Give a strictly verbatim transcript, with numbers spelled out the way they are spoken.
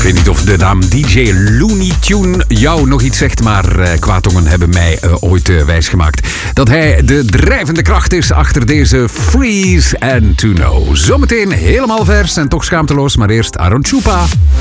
Ik weet niet of de naam D J Looney Tune jou nog iets zegt, maar uh, Kwaadtongen hebben mij uh, ooit uh, wijsgemaakt dat hij de drijvende kracht is achter deze Freeze and To Know. Zometeen helemaal vers en toch schaamteloos, maar eerst Aaron Chupa.